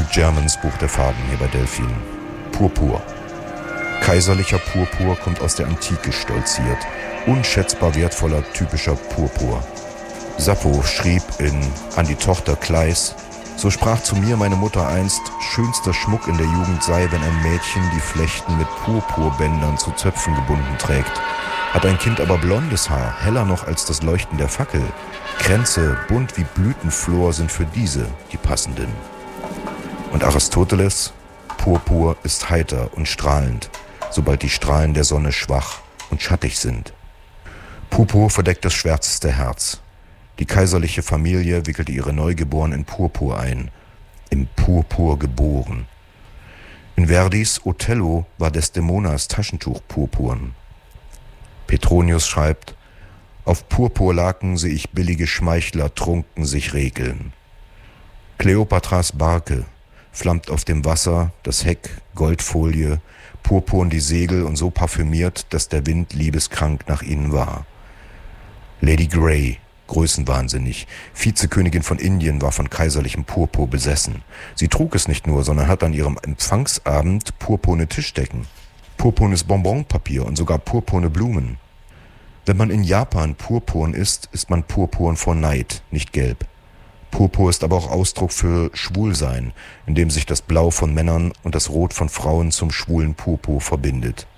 Germans Buch der Farben hier bei Delphin. Purpur. Kaiserlicher Purpur kommt aus der Antike stolziert. Unschätzbar wertvoller, typischer Purpur. Sappho schrieb an die Tochter Kleis: So sprach zu mir meine Mutter einst, schönster Schmuck in der Jugend sei, wenn ein Mädchen die Flechten mit Purpurbändern zu Zöpfen gebunden trägt. Hat ein Kind aber blondes Haar, heller noch als das Leuchten der Fackel. Kränze, bunt wie Blütenflor, sind für diese die passenden. Und Aristoteles: Purpur ist heiter und strahlend, sobald die Strahlen der Sonne schwach und schattig sind. Purpur verdeckt das schwärzeste Herz. Die kaiserliche Familie wickelte ihre Neugeborenen in Purpur ein, im Purpur geboren. In Verdis Othello war Desdemonas Taschentuch purpurn. Petronius schreibt: Auf Purpurlaken seh ich billige Schmeichler trunken sich regeln. Kleopatras Barke flammt auf dem Wasser, das Heck, Goldfolie, purpurn die Segel und so parfümiert, dass der Wind liebeskrank nach ihnen war. Lady Grey, größenwahnsinnig, Vizekönigin von Indien, war von kaiserlichem Purpur besessen. Sie trug es nicht nur, sondern hat an ihrem Empfangsabend purpurne Tischdecken, purpurnes Bonbonpapier und sogar purpurne Blumen. Wenn man in Japan purpurn ist, ist man purpurn vor Neid, nicht gelb. Purpur ist aber auch Ausdruck für Schwulsein, in dem sich das Blau von Männern und das Rot von Frauen zum schwulen Purpur verbindet.